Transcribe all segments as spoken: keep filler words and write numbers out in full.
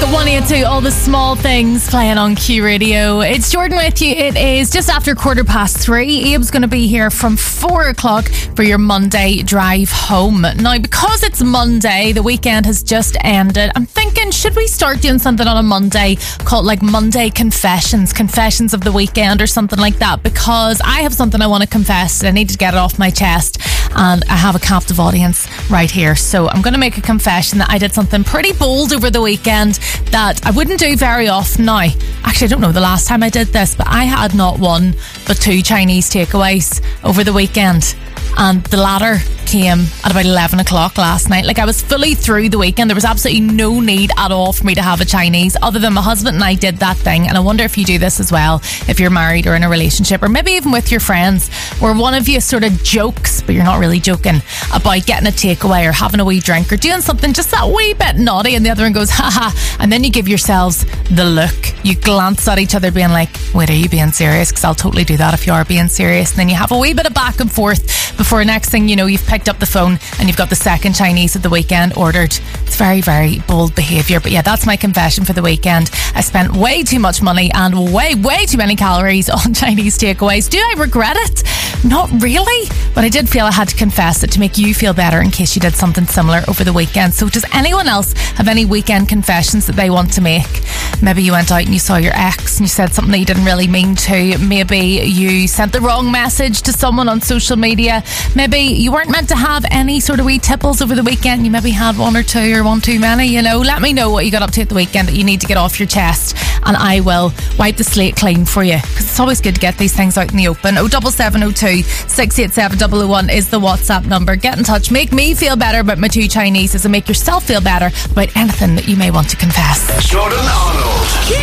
one eighty-two, all the small things playing on Q Radio. It's Jordan with you. It is just after quarter past three. Abe's going to be here from four o'clock for your Monday drive home. Now, because it's Monday, the weekend has just ended. I'm thinking, should we start doing something on a Monday called like Monday Confessions, Confessions of the Weekend or something like that? Because I have something I want to confess and I need to get it off my chest. And I have a captive audience right here. So I'm going to make a confession that I did something pretty bold over the weekend that I wouldn't do very often now. Actually, I don't know the last time I did this, but I had not one but two Chinese takeaways over the weekend. And the latter came at about eleven o'clock last night. Like, I was fully through the weekend. There was absolutely no need at all for me to have a Chinese, other than my husband and I did that thing. And I wonder if you do this as well, if you're married or in a relationship, or maybe even with your friends, where one of you sort of jokes, but you're not really joking, about getting a takeaway or having a wee drink or doing something just that wee bit naughty, and the other one goes, haha, and then you give yourselves the look. You glance at each other being like, wait, are you being serious? Because I'll totally do that if you are being serious. And then you have a wee bit of back and forth before next thing you know, you've picked up the phone and you've got the second Chinese of the weekend ordered. It's very, very bold behaviour. But yeah, that's my confession for the weekend. I spent way too much money and way, way too many calories on Chinese takeaways. Do I regret it? Not really. But I did feel I had to confess it to make you feel better in case you did something similar over the weekend. So does anyone else have any weekend confessions that they want to make? Maybe you went out and you saw your ex and you said something that you didn't really mean to. Maybe you sent the wrong message to someone on social media. Maybe you weren't meant to have any sort of wee tipples over the weekend. You maybe had one or two or one too many, you know. Let me know what you got up to at the weekend that you need to get off your chest, and I will wipe the slate clean for you, because it's always good to get these things out in the open. oh seven seven oh two, six eight seven, double oh one is the WhatsApp number. Get in touch. Make me feel better about my two Chineses and make yourself feel better about anything that you may want to confess. Jordan Arnold. Q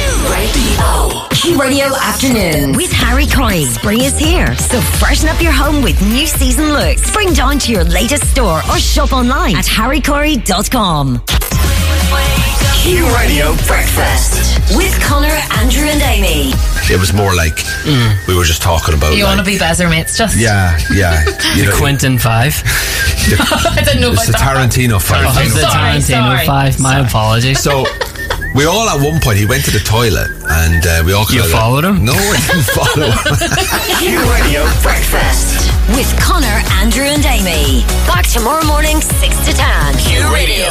Radio. Q Radio Afternoon with Harry Corey. Spring is here, so freshen up your home with new season looks. Spring down to your latest store or shop online at harry corey dot com. Q Radio Breakfast with Connor, Andrew and Amy. It was more like mm. we were just talking about. You like, want to be better mates, just yeah, yeah. You the know, Quentin Five. The, I didn't know it's about the that. Tarantino Five. Oh, it's the sorry, Tarantino sorry. Five. My sorry. apologies. So we all at one point he went to the toilet and uh, we all. You followed him? No, I didn't follow him. Q Radio Breakfast with Connor, Andrew and Amy. Back tomorrow morning, six to ten. Q Radio.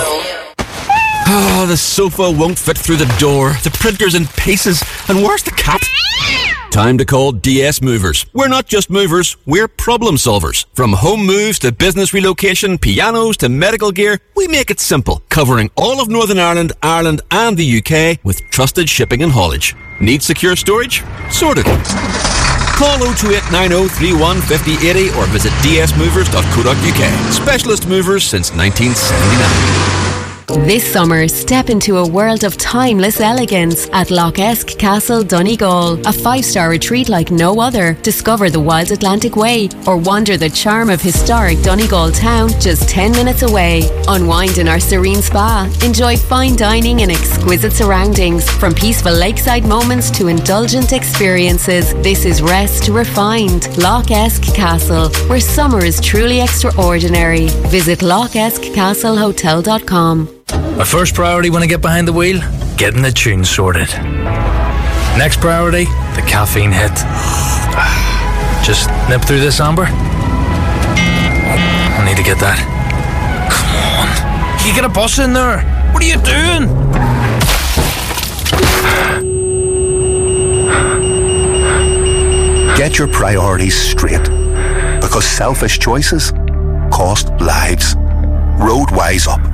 Oh, the sofa won't fit through the door. The printer's in pieces. And where's the cat? Time to call D S Movers. We're not just movers, we're problem solvers. From home moves to business relocation, pianos to medical gear, we make it simple, covering all of Northern Ireland, Ireland and the U K with trusted shipping and haulage. Need secure storage? Sorted. Call oh two eight nine oh, three one five oh eight oh or visit d s movers dot co dot u k. Specialist movers since nineteen seventy-nine. This summer, step into a world of timeless elegance at Loch Esk Castle, Donegal. A five-star retreat like no other. Discover the wild Atlantic Way or wander the charm of historic Donegal town just ten minutes away. Unwind in our serene spa. Enjoy fine dining and exquisite surroundings. From peaceful lakeside moments to indulgent experiences, this is rest refined. Loch Esk Castle, where summer is truly extraordinary. Visit loch esk castle hotel dot com. My first priority when I get behind the wheel, getting the tune sorted. Next priority, the caffeine hit. Just nip through this, Amber. I need to get that. Come on. You get a bus in there. What are you doing? Get your priorities straight, because selfish choices cost lives. Road Wise Up.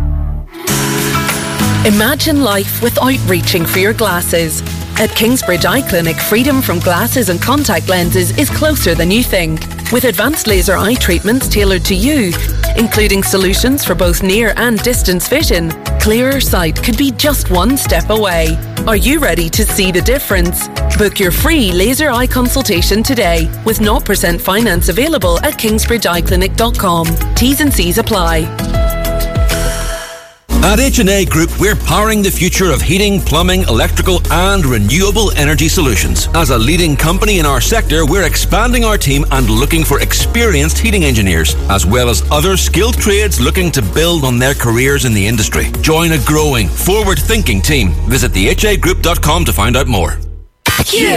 Imagine life without reaching for your glasses. At Kingsbridge Eye Clinic, freedom from glasses and contact lenses is closer than you think. With advanced laser eye treatments tailored to you, including solutions for both near and distance vision, clearer sight could be just one step away. Are you ready to see the difference? Book your free laser eye consultation today with zero percent finance available at kingsbridge eye clinic dot com. T's and C's apply. At H and A Group, we're powering the future of heating, plumbing, electrical and renewable energy solutions. As a leading company in our sector, we're expanding our team and looking for experienced heating engineers, as well as other skilled trades looking to build on their careers in the industry. Join a growing, forward-thinking team. Visit the h a group dot com to find out more.